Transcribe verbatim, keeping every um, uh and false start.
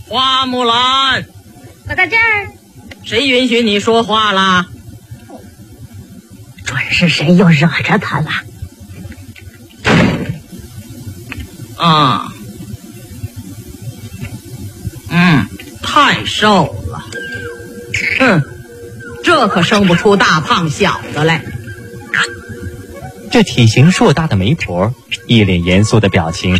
花木兰， 我在这儿。 谁允许你说话啦？ 准是谁又惹着他了？ 啊，嗯，太瘦了。哼，这可生不出大胖小子来。 这体型硕大的媒婆一脸严肃的表情